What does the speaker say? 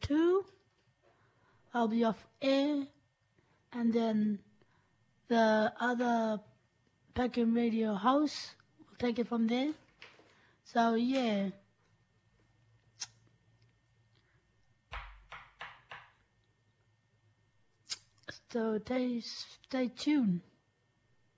2, I'll be off air, and then the other Peckham Radio house will take it from there. So, yeah. So, stay tuned.